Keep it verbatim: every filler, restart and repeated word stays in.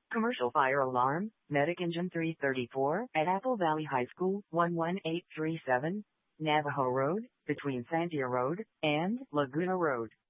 Commercial fire alarm, medic engine three thirty-four at Apple Valley High School, one one eight three seven, Navajo Road, between Sandia Road and Laguna Road.